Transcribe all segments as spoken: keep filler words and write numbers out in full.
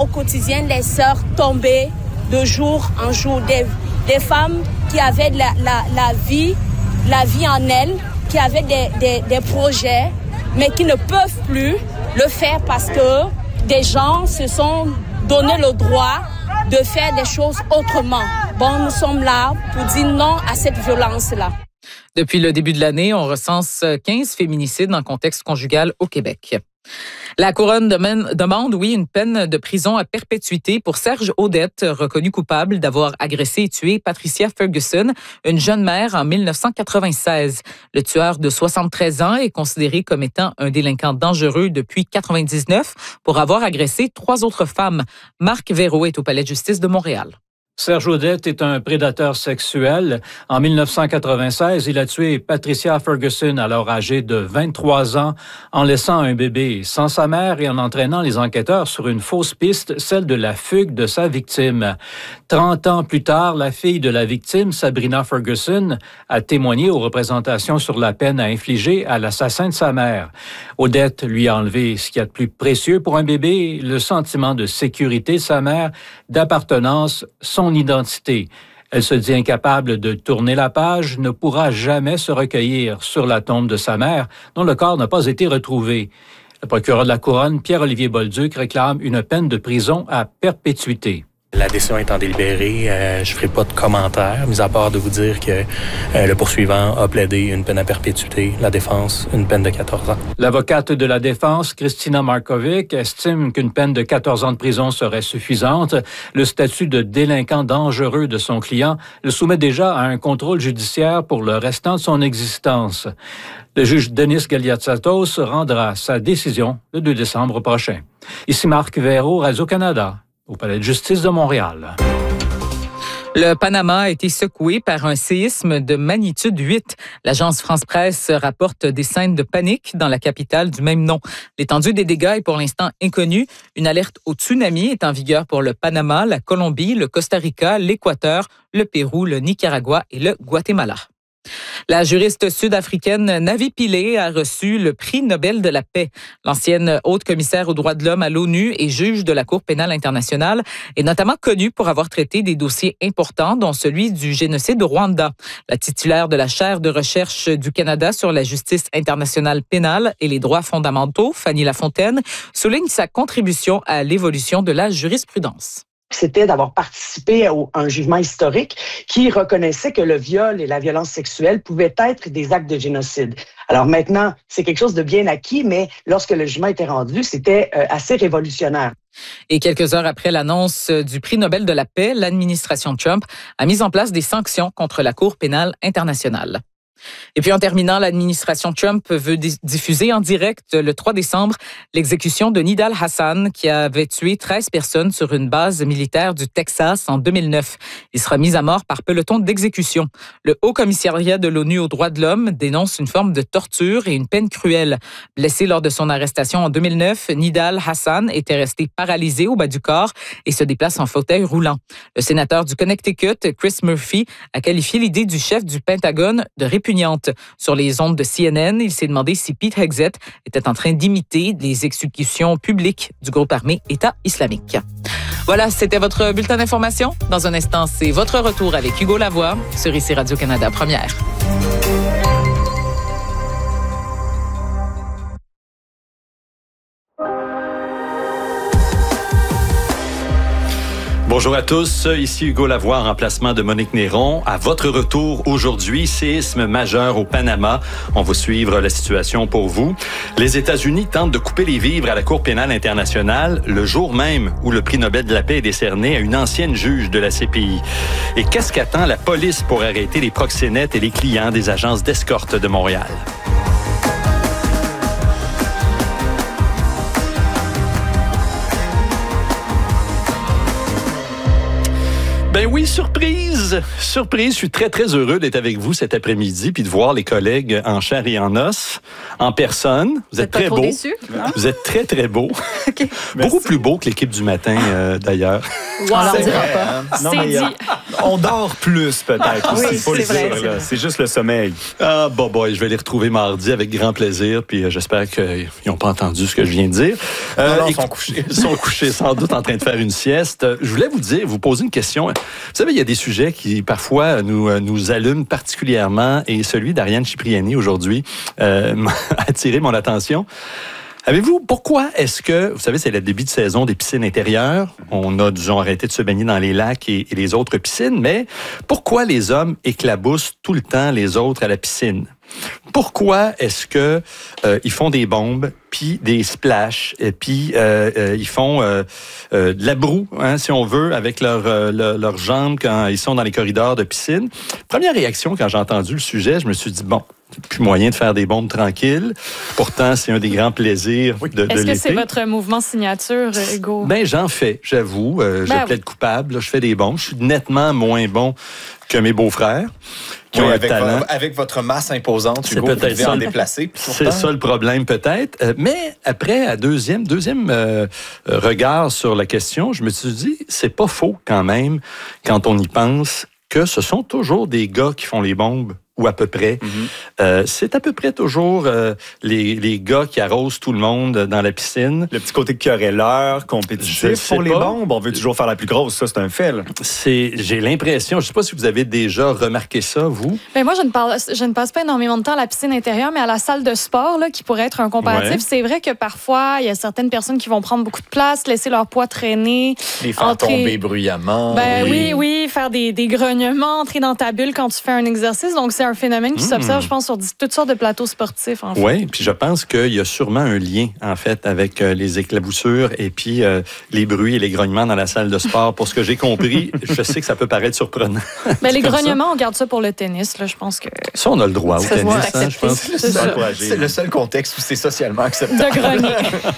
au quotidien les sœurs tomber de jour en jour, des, des femmes qui avaient la, la, la vie, la vie en elles, qui avaient des, des, des projets, mais qui ne peuvent plus le faire parce que des gens se sont donné le droit de faire des choses autrement. Bon, nous sommes là pour dire non à cette violence-là. Depuis le début de l'année, on recense quinze féminicides en contexte conjugal au Québec. La Couronne demande, oui, une peine de prison à perpétuité pour Serge Audette, reconnu coupable d'avoir agressé et tué Patricia Ferguson, une jeune mère, en dix-neuf cent quatre-vingt-seize. Le tueur de soixante-treize ans est considéré comme étant un délinquant dangereux depuis quatre-vingt-dix-neuf pour avoir agressé trois autres femmes. Marc Véro est au Palais de justice de Montréal. Serge Audette est un prédateur sexuel. En dix-neuf cent quatre-vingt-seize, il a tué Patricia Ferguson, alors âgée de vingt-trois ans, en laissant un bébé sans sa mère et en entraînant les enquêteurs sur une fausse piste, celle de la fugue de sa victime. Trente ans plus tard, la fille de la victime, Sabrina Ferguson, a témoigné aux représentations sur la peine à infliger à l'assassin de sa mère. Audette lui a enlevé ce qu'il y a de plus précieux pour un bébé, le sentiment de sécurité de sa mère, d'appartenance, son identité. Elle se dit incapable de tourner la page, ne pourra jamais se recueillir sur la tombe de sa mère, dont le corps n'a pas été retrouvé. Le procureur de la Couronne, Pierre-Olivier Bolduc, réclame une peine de prison à perpétuité. La décision étant délibérée, euh, je ne ferai pas de commentaires, mis à part de vous dire que euh, le poursuivant a plaidé une peine à perpétuité, la défense une peine de quatorze ans. L'avocate de la défense, Christina Markovic, estime qu'une peine de quatorze ans de prison serait suffisante. Le statut de délinquant dangereux de son client le soumet déjà à un contrôle judiciaire pour le restant de son existence. Le juge Denis Galiatsatos rendra sa décision le deux décembre prochain. Ici Marc Véro, Radio-Canada, au Palais de justice de Montréal. Le Panama a été secoué par un séisme de magnitude huit. L'agence France-Presse rapporte des scènes de panique dans la capitale du même nom. L'étendue des dégâts est pour l'instant inconnue. Une alerte au tsunami est en vigueur pour le Panama, la Colombie, le Costa Rica, l'Équateur, le Pérou, le Nicaragua et le Guatemala. La juriste sud-africaine Navi Pillay a reçu le prix Nobel de la paix. L'ancienne haute commissaire aux droits de l'homme à l'ONU et juge de la Cour pénale internationale est notamment connue pour avoir traité des dossiers importants, dont celui du génocide au Rwanda. La titulaire de la chaire de recherche du Canada sur la justice internationale pénale et les droits fondamentaux, Fanny Lafontaine, souligne sa contribution à l'évolution de la jurisprudence. C'était d'avoir participé à un jugement historique qui reconnaissait que le viol et la violence sexuelle pouvaient être des actes de génocide. Alors maintenant, c'est quelque chose de bien acquis, mais lorsque le jugement était rendu, c'était assez révolutionnaire. Et quelques heures après l'annonce du prix Nobel de la paix, l'administration Trump a mis en place des sanctions contre la Cour pénale internationale. Et puis en terminant, l'administration Trump veut diffuser en direct le trois décembre l'exécution de Nidal Hassan qui avait tué treize personnes sur une base militaire du Texas en deux mille neuf. Il sera mis à mort par peloton d'exécution. Le Haut Commissariat de l'ONU aux droits de l'homme dénonce une forme de torture et une peine cruelle. Blessé lors de son arrestation en deux mille neuf, Nidal Hassan était resté paralysé au bas du corps et se déplace en fauteuil roulant. Le sénateur du Connecticut, Chris Murphy, a qualifié l'idée du chef du Pentagone de répugnante. Sur les ondes de C N N, il s'est demandé si Pete Hegseth était en train d'imiter les exécutions publiques du groupe armé État islamique. Voilà, c'était votre bulletin d'information. Dans un instant, c'est votre retour avec Hugo Lavoie sur I C Radio-Canada Première. Bonjour à tous, ici Hugo Lavoie en remplacement de Monique Néron. À votre retour aujourd'hui, séisme majeur au Panama. On va suivre la situation pour vous. Les États-Unis tentent de couper les vivres à la Cour pénale internationale le jour même où le prix Nobel de la paix est décerné à une ancienne juge de la C P I. Et qu'est-ce qu'attend la police pour arrêter les proxénètes et les clients des agences d'escorte de Montréal? Ben Ben oui, surprise! Surprise, je suis très, très heureux d'être avec vous cet après-midi puis de voir les collègues en chair et en os, en personne. Vous, vous êtes très beaux. Vous êtes très, très beaux. Okay. Beaucoup plus beaux que l'équipe du matin, euh, d'ailleurs. Wow. On leur dira pas. Hein? Non, mais, euh, on dort plus, peut-être. Oui, faut c'est, vrai, dire, c'est vrai. C'est juste le sommeil. Ah, bon, boy, je vais les retrouver mardi avec grand plaisir, puis euh, j'espère qu'ils n'ont pas entendu ce que je viens de dire. Euh, non, non, ils sont couchés. Ils sont couchés, sans doute en train de faire une sieste. Je voulais vous dire, vous poser une question. Vous savez, il y a des sujets qui, parfois, nous, nous allument particulièrement, et celui d'Ariane Cipriani, aujourd'hui, euh, m'a attiré mon attention. Avez-vous, pourquoi est-ce que, vous savez, c'est le début de saison des piscines intérieures. On a, disons, arrêté de se baigner dans les lacs et, et les autres piscines, mais pourquoi les hommes éclaboussent tout le temps les autres à la piscine? Pourquoi est-ce que euh, ils font des bombes, puis des splashs, et puis euh, euh, ils font euh, euh, de la broue, hein, si on veut, avec leurs euh, leur, leurs jambes quand ils sont dans les corridors de piscine? Première réaction, quand j'ai entendu le sujet, je me suis dit, bon, plus moyen de faire des bombes tranquilles. Pourtant, c'est un des grands plaisirs de, de l'été. Est-ce que c'est votre mouvement signature, Hugo? Ben, j'en fais, j'avoue. Euh, ben, je plaide coupable. Là, je fais des bombes. Je suis nettement moins bon que mes beaux-frères. Qui oui, ont avec, un talent. vo- avec votre masse imposante, c'est Hugo, peut-être vous devez ça en le, déplacer. C'est ça le problème, peut-être. Euh, mais après, à deuxième, deuxième euh, regard sur la question, je me suis dit, c'est pas faux quand même, quand on y pense, que ce sont toujours des gars qui font les bombes. Ou à peu près. Mm-hmm. Euh, c'est à peu près toujours euh, les, les gars qui arrosent tout le monde dans la piscine. Le petit côté querelleur, compétitif pour les bombes. On veut toujours faire la plus grosse, ça, c'est un fait. Là. C'est, j'ai l'impression, je ne sais pas si vous avez déjà remarqué ça, vous. Ben moi, je ne, parle, je ne passe pas énormément de temps à la piscine intérieure, mais à la salle de sport, là, qui pourrait être un comparatif. Ouais. C'est vrai que parfois, il y a certaines personnes qui vont prendre beaucoup de place, laisser leur poids traîner. Les faire entrer... tomber bruyamment. Ben oui, oui, oui faire des, des grognements, entrer dans ta bulle quand tu fais un exercice. Donc, c'est un phénomène qui mmh. s'observe, je pense, sur toutes sortes de plateaux sportifs. En fait. Oui, puis je pense qu'il y a sûrement un lien, en fait, avec euh, les éclaboussures et puis euh, les bruits et les grognements dans la salle de sport. Pour ce que j'ai compris, je sais que ça peut paraître surprenant. Mais les grognements, ça. On garde ça pour le tennis, là, je pense que... Ça, on a le droit au ça tennis, hein, je pense. C'est, c'est, ça. C'est le seul contexte où c'est socialement acceptable. De grogner.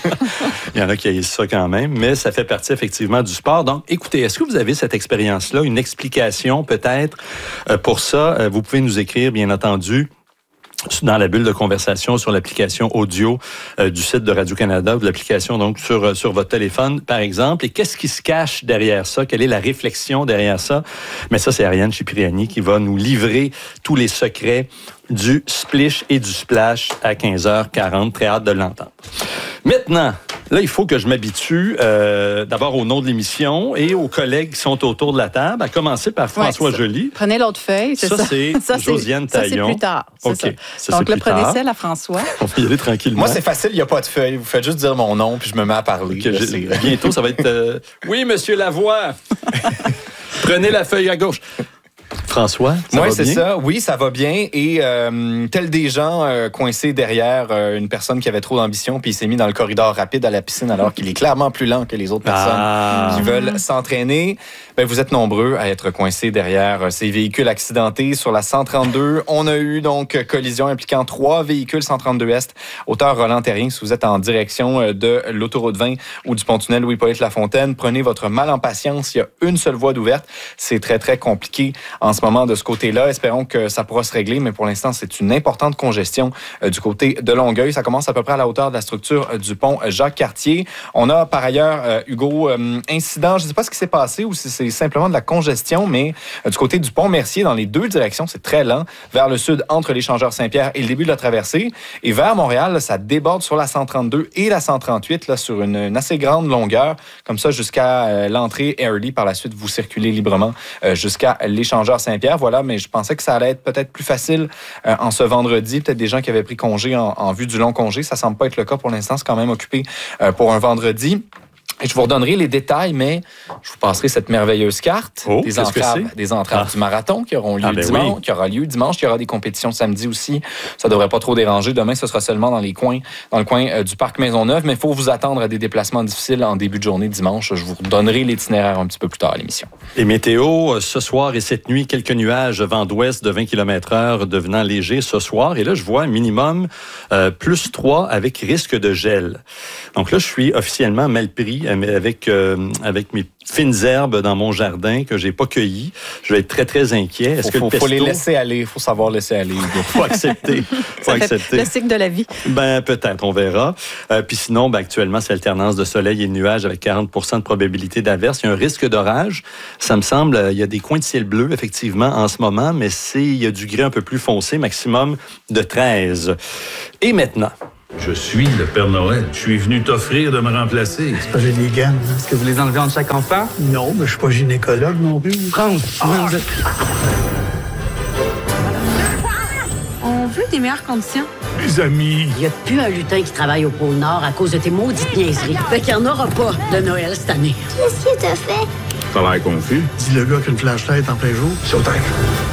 Il y en a qui haïssent ça quand même, mais ça fait partie effectivement du sport. Donc, écoutez, est-ce que vous avez cette expérience-là, une explication peut-être euh, pour ça? Euh, vous pouvez nous écrire, bien entendu, dans la bulle de conversation sur l'application audio euh, du site de Radio-Canada ou de l'application donc sur, euh, sur votre téléphone, par exemple. Et qu'est-ce qui se cache derrière ça? Quelle est la réflexion derrière ça? Mais ça, c'est Ariane Cipriani qui va nous livrer tous les secrets du splish et du splash à quinze heures quarante. Très hâte de l'entendre. Maintenant, là, il faut que je m'habitue euh, d'abord au nom de l'émission et aux collègues qui sont autour de la table, à commencer par François ouais, Joly. Prenez l'autre feuille, c'est ça. Ça, c'est ça, Josiane c'est, Taillon. Ça, c'est plus tard. C'est okay. ça. Ça, Donc, c'est le prenez tard. celle à François. On va y aller tranquillement. Moi, c'est facile, il n'y a pas de feuille. Vous faites juste dire mon nom, puis je me mets à parler. Okay, là, bientôt, ça va être... Euh... Oui, Monsieur Lavoie! Prenez la feuille à gauche. François, ça ouais, va c'est bien? ça. Oui, ça va bien. Et euh, tel des gens euh, coincés derrière euh, une personne qui avait trop d'ambition, puis il s'est mis dans le corridor rapide à la piscine alors qu'il est clairement plus lent que les autres personnes ah. qui veulent s'entraîner. Ben, vous êtes nombreux à être coincés derrière ces véhicules accidentés sur la cent trente-deux. On a eu donc collision impliquant trois véhicules cent trente-deux Est, hauteur Roland-Terrien. Si vous êtes en direction de l'autoroute vingt ou du pont-tunnel Louis-Hippolyte-Lafontaine, prenez votre mal en patience. Il y a une seule voie d'ouverte. C'est très, très compliqué en ce moment de ce côté-là. Espérons que ça pourra se régler, mais pour l'instant, c'est une importante congestion euh, du côté de Longueuil. Ça commence à peu près à la hauteur de la structure euh, du pont Jacques-Cartier. On a par ailleurs, euh, Hugo, euh, incident, je ne sais pas ce qui s'est passé ou si c'est simplement de la congestion, mais euh, du côté du pont Mercier, dans les deux directions, c'est très lent. Vers le sud, entre l'échangeur Saint-Pierre et le début de la traversée. Et vers Montréal, là, ça déborde sur la cent trente-deux et la cent trente-huit, là, sur une, une assez grande longueur, comme ça jusqu'à euh, l'entrée Airlie. Par la suite, vous circulez librement euh, jusqu'à l'échangeur Saint-Pierre. Voilà, mais je pensais que ça allait être peut-être plus facile euh, en ce vendredi. Peut-être des gens qui avaient pris congé en, en vue du long congé. Ça semble pas être le cas pour l'instant. C'est quand même occupé euh, pour un vendredi. Et je vous redonnerai les détails, mais je vous passerai cette merveilleuse carte oh, des entraves, des entraves ah. du marathon qui auront lieu ah ben dimanche, oui. qui aura lieu dimanche. Il y aura des compétitions samedi aussi. Ça devrait pas trop déranger. Demain, ce sera seulement dans les coins, dans le coin euh, du parc Maisonneuve, mais il faut vous attendre à des déplacements difficiles en début de journée dimanche. Je vous donnerai l'itinéraire un petit peu plus tard à l'émission. Et météo, ce soir et cette nuit, quelques nuages, vent d'ouest de vingt kilomètres heure devenant léger ce soir. Et là, je vois minimum euh, plus trois avec risque de gel. Donc là, je suis officiellement mal pris avec, euh, avec mes fines herbes dans mon jardin que j'ai pas cueillies. Je vais être très, très inquiet. Est-ce faut, que faut, le pesto... faut les laisser aller. Il faut savoir laisser aller. Il faut accepter. faut Ça accepter. fait le cycle de la vie. Ben, peut-être, on verra. Euh, puis sinon, ben, actuellement, c'est alternance de soleil et de nuages avec quarante pour cent de probabilité d'averse. Il y a un risque d'orage. Ça me semble, il y a des coins de ciel bleu, effectivement, en ce moment, mais c'est, il y a du gris un peu plus foncé, maximum de treize. Et maintenant... Je suis le Père Noël. Je suis venu t'offrir de me remplacer. C'est pas génigane. Est-ce que vous les enlevez entre chaque enfant? Non, mais je suis pas gynécologue non plus. France, ah. vous êtes... On veut des meilleures conditions. Mes amis. Il n'y a plus un lutin qui travaille au pôle Nord à cause de tes maudites niaiseries. Fait qu'il n'y en aura pas de Noël cette année. Qu'est-ce que t'as fait? Ça a l'air confus. Dis le gars qu'une flashlight en plein jour. Sur terre.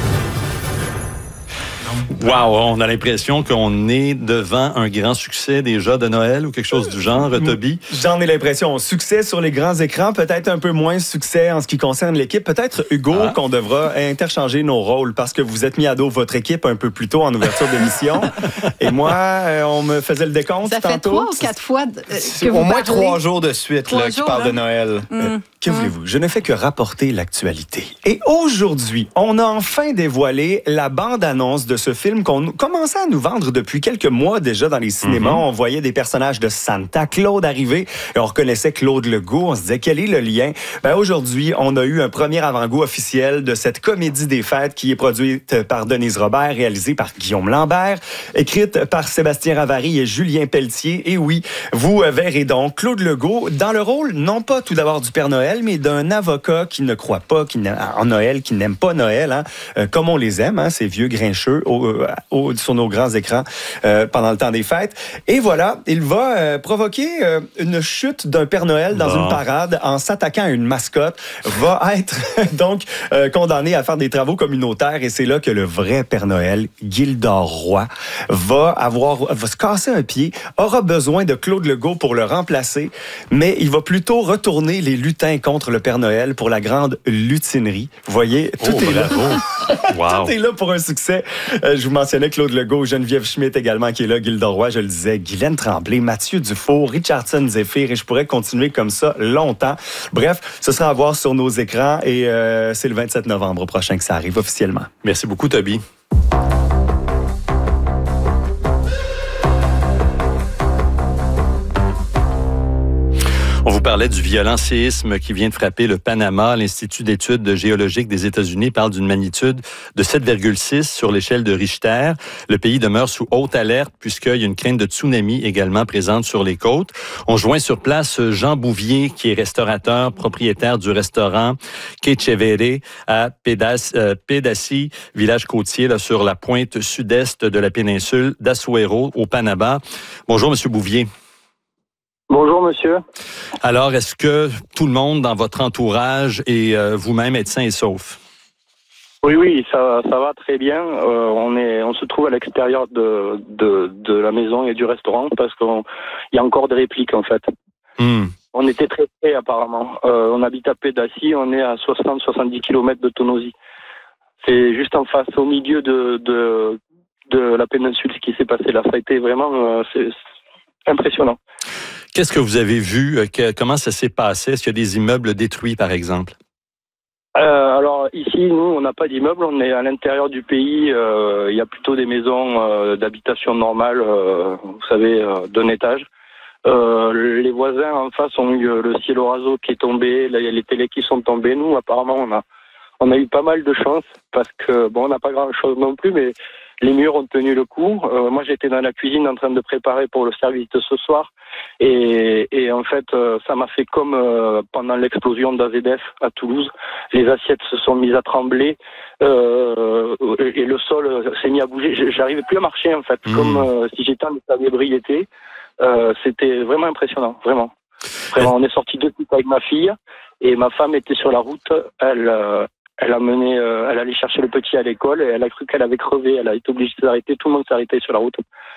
Wow, on a l'impression qu'on est devant un grand succès déjà de Noël ou quelque chose du genre, Toby. J'en ai l'impression. Succès sur les grands écrans, peut-être un peu moins succès en ce qui concerne l'équipe. Peut-être, Hugo, ah. qu'on devra interchanger nos rôles parce que vous êtes mis à dos votre équipe un peu plus tôt en ouverture d'émission. Et moi, euh, on me faisait le décompte Ça tantôt. fait trois ou quatre fois de, euh, que au vous moins parlez. trois jours de suite trois là, jours, qui parlent là. de Noël. Mm. Euh, que mm. voulez-vous? Je ne fais que rapporter l'actualité. Et aujourd'hui, on a enfin dévoilé la bande-annonce de ce film qu'on commençait à nous vendre depuis quelques mois déjà dans les cinémas. Mm-hmm. On voyait des personnages de Santa Claus arriver et on reconnaissait Claude Legault. On se disait, quel est le lien? Ben, aujourd'hui, on a eu un premier avant-goût officiel de cette comédie des fêtes qui est produite par Denise Robert, réalisée par Guillaume Lambert, écrite par Sébastien Ravary et Julien Pelletier. Et oui, vous verrez donc Claude Legault dans le rôle, non pas tout d'abord du Père Noël, mais d'un avocat qui ne croit pas qui en Noël, qui n'aime pas Noël, hein, euh, comme on les aime, hein, ces vieux grincheux au, au, sur nos grands écrans euh, pendant le temps des fêtes. Et voilà, il va euh, provoquer euh, une chute d'un Père Noël dans bon. une parade en s'attaquant à une mascotte, va être donc euh, condamné à faire des travaux communautaires et c'est là que le vrai Père Noël, Gildor Roy, va avoir, va se casser un pied, aura besoin de Claude Legault pour le remplacer, mais il va plutôt retourner les lutins contre le Père Noël pour la grande lutinerie. Vous voyez, tout oh, est bravo. là. Wow. Tout est là pour un succès. Euh, je vous mentionnais Claude Legault, Geneviève Schmidt également qui est là, Gildor Roy, je le disais, Guylaine Tremblay, Mathieu Dufour, Richardson Zephyr, et je pourrais continuer comme ça longtemps. Bref, ce sera à voir sur nos écrans et euh, c'est le vingt-sept novembre prochain que ça arrive officiellement. Merci beaucoup, Toby. On vous parlait du violent séisme qui vient de frapper le Panama. L'Institut d'études géologiques des États-Unis parle d'une magnitude de sept virgule six sur l'échelle de Richter. Le pays demeure sous haute alerte puisqu'il y a une crainte de tsunami également présente sur les côtes. On joint sur place Jean Bouvier, qui est restaurateur, propriétaire du restaurant Quechevere à Pedaci, euh, Pedaci, village côtier là, sur la pointe sud-est de la péninsule d'Azuero au Panama. Bonjour, Monsieur Bouvier. Bonjour, monsieur. Alors, est-ce que tout le monde dans votre entourage et euh, vous-même êtes sains et saufs? Oui, oui, ça, ça va très bien. Euh, on est, on se trouve à l'extérieur de, de, de la maison et du restaurant parce qu'il y a encore des répliques, en fait. Mm. On était très près, apparemment. Euh, on habite à Pedaci, on est à soixante à soixante-dix kilomètres de Tonosy. C'est juste en face, au milieu de, de, de la péninsule, ce qui s'est passé là. Ça a été vraiment euh, c'est, c'est impressionnant. Qu'est-ce que vous avez vu? Comment ça s'est passé? Est-ce qu'il y a des immeubles détruits, par exemple? Euh, alors, ici, nous, on n'a pas d'immeubles. On est à l'intérieur du pays. Euh, il y a plutôt des maisons euh, d'habitation normale, euh, vous savez, euh, d'un étage. Euh, les voisins en face ont eu le cielo raso qui est tombé. Là, il y a les télés qui sont tombées. Nous, apparemment, on a, on a eu pas mal de chance parce que, bon, on n'a pas grand-chose non plus, mais les murs ont tenu le coup. Euh, moi, j'étais dans la cuisine en train de préparer pour le service de ce soir. Et, et en fait, euh, ça m'a fait comme euh, pendant l'explosion d'A Z F à Toulouse. Les assiettes se sont mises à trembler euh, et, et le sol s'est mis à bouger. J'arrivais plus à marcher, en fait, mmh. comme euh, si j'étais en état d'ébriété. Euh, c'était vraiment impressionnant, vraiment. Vraiment, on est sortis de suite avec ma fille et ma femme était sur la route. Elle... Euh, Elle a mené, euh, elle allait chercher le petit à l'école et elle a cru qu'elle avait crevé. Elle a été obligée de s'arrêter. Tout le monde s'est arrêté sur la route.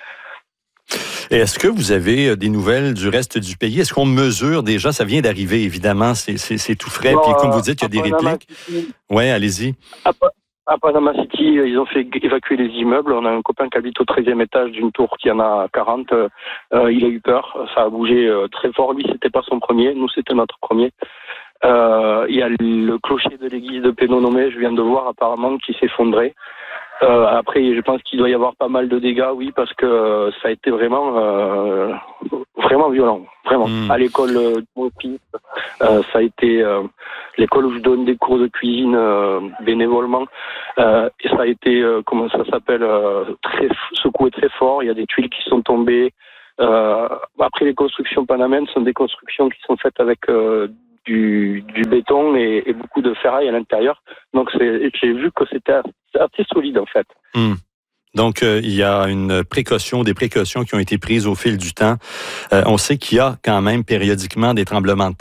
Et est-ce que vous avez des nouvelles du reste du pays? Est-ce qu'on mesure déjà? Ça vient d'arriver, évidemment. C'est, c'est, c'est tout frais. Bon, Puis comme vous dites, il y a des répliques. Oui, allez-y. À Panama City, ils ont fait évacuer les immeubles. On a un copain qui habite au treizième étage d'une tour qui en a quarante. Euh, il a eu peur. Ça a bougé euh, très fort. Lui, c'était pas son premier. Nous, c'était notre premier. Euh, il y a le clocher de l'église de Pénonomé, je viens de voir apparemment, qui s'effondrait. Euh, après, je pense qu'il doit y avoir pas mal de dégâts, oui, parce que ça a été vraiment, euh, vraiment violent, vraiment. Mmh. À l'école de mon fils, euh, ça a été euh, l'école où je donne des cours de cuisine euh, bénévolement, euh, et ça a été, euh, comment ça s'appelle, euh, très secoué très fort. Il y a des tuiles qui sont tombées. Euh, après, les constructions panamènes sont des constructions qui sont faites avec euh, Du, du béton et, et beaucoup de ferraille à l'intérieur. Donc, c'est, j'ai vu que c'était assez solide, en fait. Mmh. Donc, euh, il y a une précaution, des précautions qui ont été prises au fil du temps. Euh, on sait qu'il y a quand même périodiquement des tremblements de